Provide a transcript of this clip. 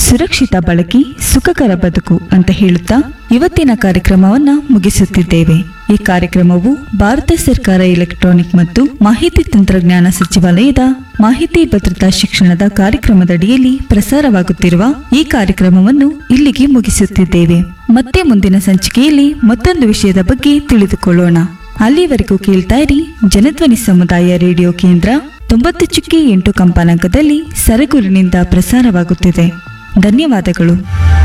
ಸುರಕ್ಷಿತ ಬಳಕೆ ಸುಖಕರ ಬದುಕು ಅಂತ ಹೇಳುತ್ತಾ ಇವತ್ತಿನ ಕಾರ್ಯಕ್ರಮವನ್ನ ಮುಗಿಸುತ್ತಿದ್ದೇವೆ. ಈ ಕಾರ್ಯಕ್ರಮವು ಭಾರತ ಸರ್ಕಾರ ಎಲೆಕ್ಟ್ರಾನಿಕ್ ಮತ್ತು ಮಾಹಿತಿ ತಂತ್ರಜ್ಞಾನ ಸಚಿವಾಲಯದ ಮಾಹಿತಿ ಭದ್ರತಾ ಶಿಕ್ಷಣದ ಕಾರ್ಯಕ್ರಮದಡಿಯಲ್ಲಿ ಪ್ರಸಾರವಾಗುತ್ತಿರುವ ಈ ಕಾರ್ಯಕ್ರಮವನ್ನು ಇಲ್ಲಿಗೆ ಮುಗಿಸುತ್ತಿದ್ದೇವೆ. ಮತ್ತೆ ಮುಂದಿನ ಸಂಚಿಕೆಯಲ್ಲಿ ಮತ್ತೊಂದು ವಿಷಯದ ಬಗ್ಗೆ ತಿಳಿದುಕೊಳ್ಳೋಣ. ಅಲ್ಲಿವರೆಗೂ ಕೇಳ್ತಾ ಇರಿ ಜನಧ್ವನಿ ಸಮುದಾಯ ರೇಡಿಯೋ ಕೇಂದ್ರ 90.8 ಕಂಪನಾಂಕದಲ್ಲಿ ಸರಗೂರಿನಿಂದ ಪ್ರಸಾರವಾಗುತ್ತಿದೆ. ಧನ್ಯವಾದಗಳು.